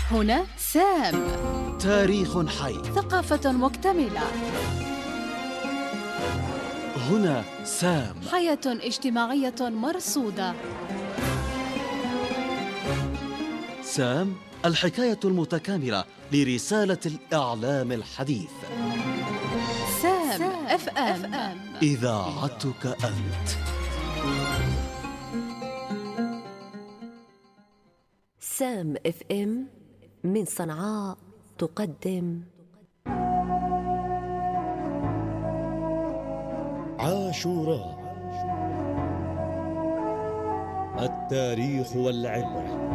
هنا سام. تاريخ حي، ثقافة مكتملة. هنا سام. حياة اجتماعية مرصودة. سام، الحكاية المتكاملة لرسالة الإعلام الحديث. سام اف ام، إذاعتك أنت. سام اف ام من صنعاء تقدم عاشوراء، التاريخ والعبرة.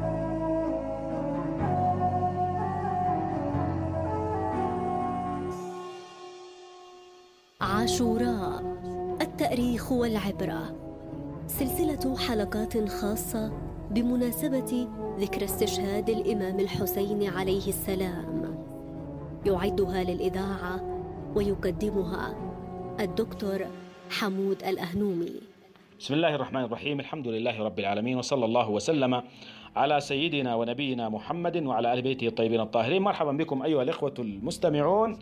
عاشوراء، التاريخ والعبرة، سلسلة حلقات خاصة بمناسبة ذكرى استشهاد الإمام الحسين عليه السلام. يعدها للإذاعة ويقدمها الدكتور حمود الأهنومي. بسم الله الرحمن الرحيم، الحمد لله رب العالمين، وصلى الله وسلم على سيدنا ونبينا محمد وعلى آل بيته الطيبين الطاهرين. مرحبا بكم أيها الإخوة المستمعون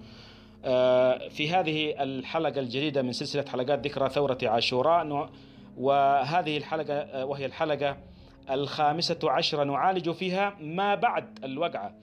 في هذه الحلقة الجديدة من سلسلة حلقات ذكرى ثورة عاشوراء، وهذه الحلقة وهي الحلقة 15 نعالج فيها ما بعد الوقعة.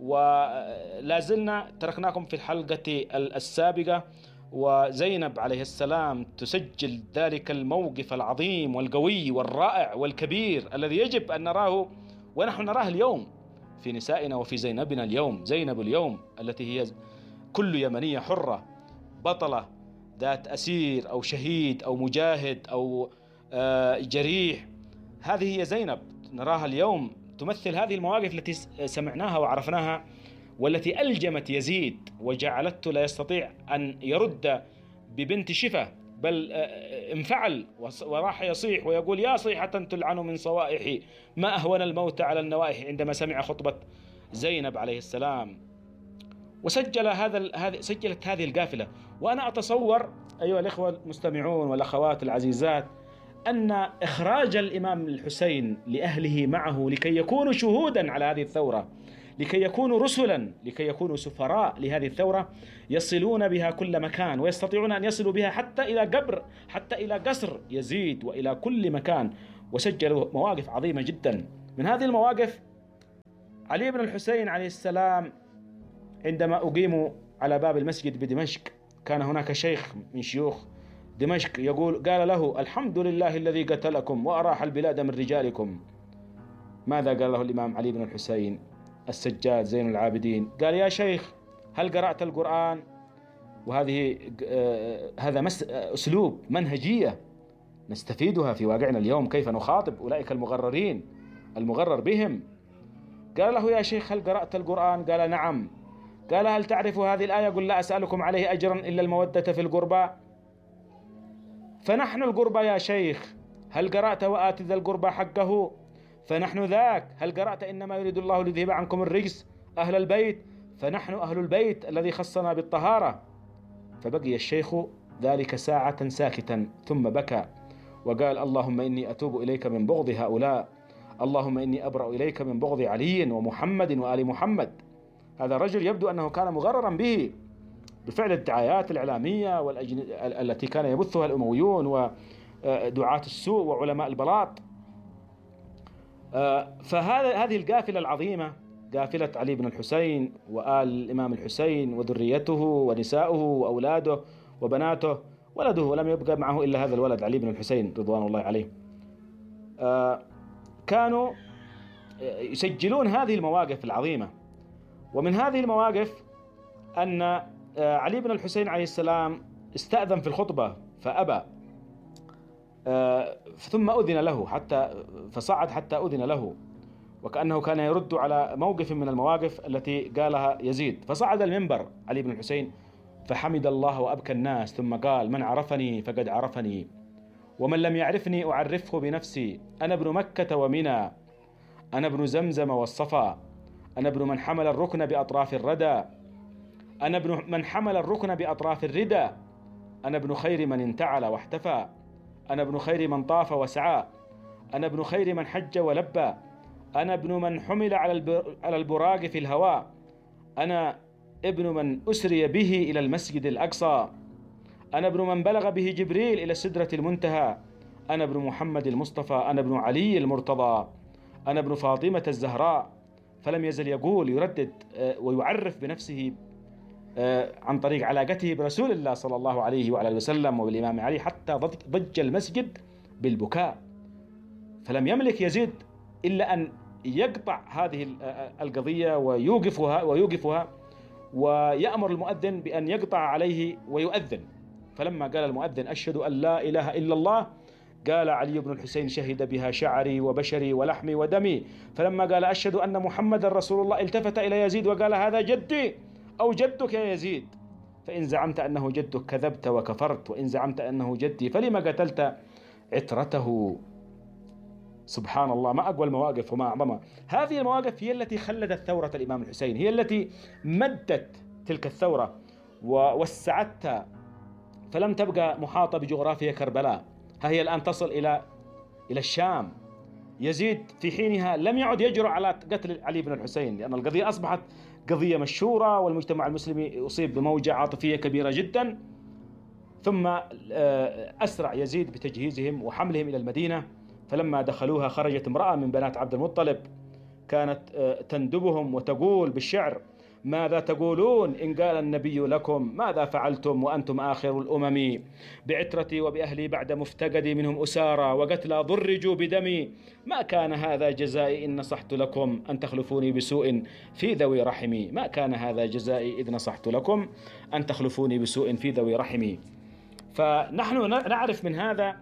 ولا زلنا تركناكم في الحلقة السابقة وزينب عليه السلام تسجل ذلك الموقف العظيم والقوي والرائع والكبير الذي يجب أن نراه ونحن نراه اليوم في نسائنا وفي زينبنا اليوم. زينب اليوم التي هي كل يمنية حرة، بطلة، ذات أسير أو شهيد أو مجاهد أو جريح، هذه هي زينب نراها اليوم تمثل هذه المواقف التي سمعناها وعرفناها، والتي ألجمت يزيد وجعلته لا يستطيع أن يرد ببنت شفة، بل انفعل وراح يصيح ويقول: يا صيحة تلعن من صوائحي، ما أهون الموت على النوائح، عندما سمع خطبة زينب عليه السلام. وسجل سجلت هذه القافلة. وأنا أتصور أيها الإخوة المستمعون والأخوات العزيزات أن إخراج الإمام الحسين لأهله معه لكي يكونوا شهودا على هذه الثورة، لكي يكونوا رسلا، لكي يكونوا سفراء لهذه الثورة، يصلون بها كل مكان ويستطيعون أن يصلوا بها حتى إلى قبر، حتى إلى قصر يزيد وإلى كل مكان. وسجلوا مواقف عظيمة جدا. من هذه المواقف علي بن الحسين عليه السلام عندما أقيموا على باب المسجد بدمشق، كان هناك شيخ من شيوخ دمشق قال له: الحمد لله الذي قتلكم وأراح البلاد من رجالكم. ماذا قال له الإمام علي بن الحسين السجاد زين العابدين؟ قال: يا شيخ، هل قرأت القرآن؟ وهذه هذا أسلوب منهجية نستفيدها في واقعنا اليوم، كيف نخاطب أولئك المغررين المغرر بهم. قال له: يا شيخ، هل قرأت القرآن؟ قال: نعم. قال: هل تعرف هذه الآية؟ قل: لا أسألكم عليه أجرا إلا المودة في القربى. فنحن القربى يا شيخ. هل قرأت وآت ذا القربى حقه؟ فنحن ذاك. هل قرأت إنما يريد الله ليذهب عنكم الرجس أهل البيت؟ فنحن أهل البيت الذي خصنا بالطهارة. فبقي الشيخ ذلك ساعة ساكتا، ثم بكى وقال: اللهم إني أتوب إليك من بغض هؤلاء، اللهم إني أبرأ إليك من بغض علي ومحمد وآل محمد. هذا الرجل يبدو أنه كان مغررا به بفعل الدعايات الإعلامية التي كان يبثها الأمويون ودعاة السوء وعلماء البلاط. فهذه القافلة العظيمة، قافلة علي بن الحسين وآل الإمام الحسين وذريته ونساؤه وأولاده وبناته، ولده ولم يبقى معه إلا هذا الولد علي بن الحسين رضوان الله عليه، كانوا يسجلون هذه المواقف العظيمة. ومن هذه المواقف أن علي بن الحسين عليه السلام استأذن في الخطبة فأبى، ثم أذن له فصعد حتى أذن له، وكأنه كان يرد على موقف من المواقف التي قالها يزيد. فصعد المنبر علي بن الحسين فحمد الله وأبكى الناس، ثم قال: من عرفني فقد عرفني، ومن لم يعرفني أعرفه بنفسي. أنا ابن مكة ومنى، أنا ابن زمزم والصفا، أنا ابن من حمل الركن بأطراف الردى، أنا ابن من حمل الركن بأطراف الردى، أنا ابن خير من انتعل واحتفى، أنا ابن خير من طاف وسعى، أنا ابن خير من حج ولبى، أنا ابن من حمل على البراق في الهواء، أنا ابن من أسري به إلى المسجد الأقصى، أنا ابن من بلغ به جبريل إلى السدرة المنتهى، أنا ابن محمد المصطفى، أنا ابن علي المرتضى، أنا ابن فاطمة الزهراء. فلم يزل يقول يردد ويعرف بنفسه عن طريق علاقته برسول الله صلى الله عليه وعلى وسلم وبالإمام علي، حتى ضج المسجد بالبكاء. فلم يملك يزيد إلا أن يقطع هذه القضية ويوقفها ويأمر المؤذن بأن يقطع عليه ويؤذن. فلما قال المؤذن أشهد أن لا إله إلا الله، قال علي بن الحسين شهد بها شعري وبشري ولحمي ودمي. فلما قال أشهد أن محمد رسول الله التفت إلى يزيد وقال هذا جدي أو جدك يا يزيد، فإن زعمت أنه جدك كذبت وكفرت، وإن زعمت أنه جدي فلما قتلت عترته. سبحان الله، ما أقوى المواقف وما أعظمها. هذه المواقف هي التي خلدت ثورة الإمام الحسين، هي التي مدت تلك الثورة ووسعتها، فلم تبقى محاطة بجغرافيا كربلاء، ها هي الآن تصل إلى الشام. يزيد في حينها لم يعد يجرؤ على قتل علي بن الحسين، لأن القضية أصبحت قضية مشهورة، والمجتمع المسلمي أصيب بموجة عاطفية كبيرة جدا. ثم أسرع يزيد بتجهيزهم وحملهم إلى المدينة. فلما دخلوها خرجت امرأة من بنات عبد المطلب كانت تندبهم وتقول بالشعر: ماذا تقولون إن قال النبي لكم؟ ماذا فعلتم وأنتم آخر الأمم؟ بعترتي وبأهلي بعد مفتقدي منهم أسارى، وقتلى ضرجوا بدمي. ما كان هذا جزائي إن نصحت لكم أن تخلفوني بسوء في ذوي رحمي. ما كان هذا جزائي إذ نصحت لكم أن تخلفوني بسوء في ذوي رحمي. فنحن نعرف من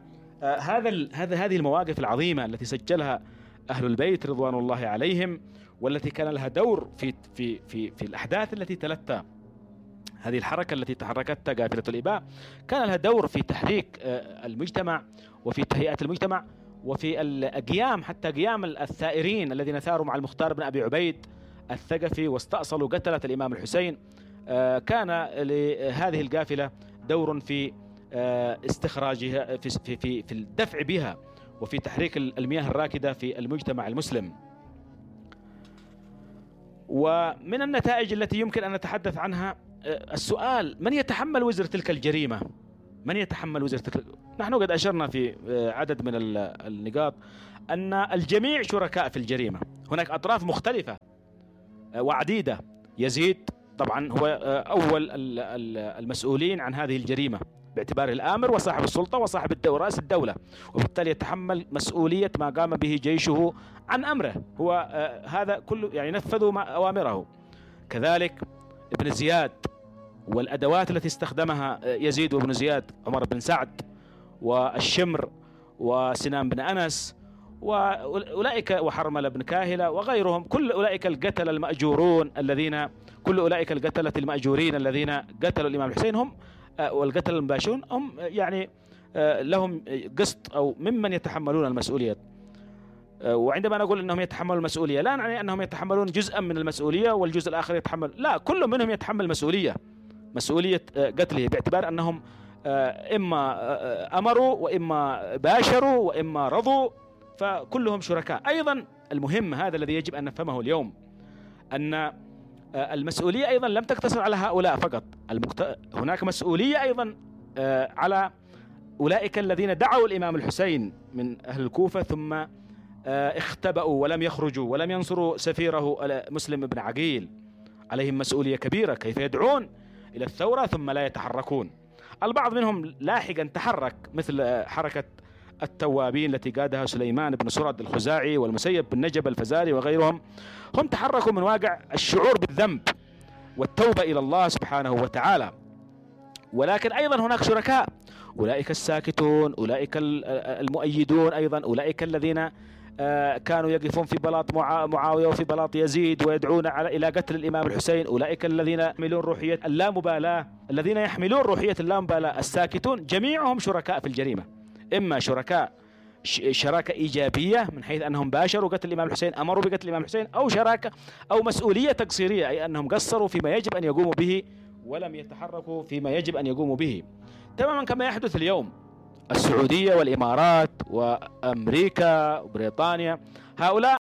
هذه المواقف العظيمة التي سجلها أهل البيت رضوان الله عليهم، والتي كان لها دور في الأحداث التي تلتها هذه الحركة التي تحركتها قافلة الإباء. كان لها دور في تحريك المجتمع وفي تهيئة المجتمع وفي القيام، حتى قيام الثائرين الذين ثاروا مع المختار بن أبي عبيد الثقفي واستأصلوا قتلة الإمام الحسين. كان لهذه القافلة دور في استخراجها في الدفع بها وفي تحريك المياه الراكدة في المجتمع المسلم. ومن النتائج التي يمكن أن نتحدث عنها السؤال: من يتحمل وزر تلك الجريمة؟ من يتحمل وزر تلك؟ نحن قد أشرنا في عدد من النقاط أن الجميع شركاء في الجريمة. هناك أطراف مختلفة وعديدة. يزيد طبعا هو أول المسؤولين عن هذه الجريمة باعتباره الآمر وصاحب السلطة وصاحب رأس الدولة، وبالتالي يتحمل مسؤولية ما قام به جيشه عن أمره. هو هذا كله يعني نفذوا أوامره. كذلك ابن زياد والأدوات التي استخدمها يزيد وابن زياد، عمر بن سعد والشمر وسنان بن أنس وأولئك وحرملة بن كاهلة وغيرهم، كل أولئك القتلة المأجورون كل أولئك القتلة المأجورين الذين قتلوا الإمام الحسين هم والقتلة المباشرون هم يعني لهم قسط أو ممن يتحملون المسؤولية. وعندما نقول أنهم يتحملون المسؤولية لا نعني أنهم يتحملون جزءا من المسؤولية والجزء الآخر يتحمل، لا، كل منهم يتحمل مسؤولية قتله، باعتبار أنهم إما أمروا وإما باشروا وإما رضوا، فكلهم شركاء. أيضا المهم هذا الذي يجب أن نفهمه اليوم، أن المسؤولية أيضا لم تقتصر على هؤلاء فقط، هناك مسؤولية أيضا على أولئك الذين دعوا الإمام الحسين من أهل الكوفة ثم اختبأوا ولم يخرجوا ولم ينصروا سفيره مسلم بن عقيل. عليهم مسؤولية كبيرة، كيف يدعون إلى الثورة ثم لا يتحركون. البعض منهم لاحقا تحرك، مثل حركة التوابين التي قادها سليمان بن سرد الخزاعي والمسيب بن نجب الفزاري وغيرهم. هم تحركوا من واقع الشعور بالذنب والتوبة إلى الله سبحانه وتعالى. ولكن أيضا هناك شركاء، أولئك الساكتون، أولئك المؤيدون، أيضا أولئك الذين كانوا يقفون في بلاط معاوية وفي بلاط يزيد ويدعون إلى قتل الإمام الحسين، أولئك الذين يحملون روحية اللامبالاة، الذين يحملون روحية اللامبالاة، الساكتون، جميعهم شركاء في الجريمة. إما شراكة إيجابية من حيث أنهم باشروا قتل الإمام الحسين، أمروا بقتل الإمام الحسين، أو شراكة أو مسؤولية تقصيرية، أي أنهم قصروا فيما يجب أن يقوموا به ولم يتحركوا فيما يجب أن يقوموا به، تماما كما يحدث اليوم. السعودية والإمارات وأمريكا وبريطانيا، هؤلاء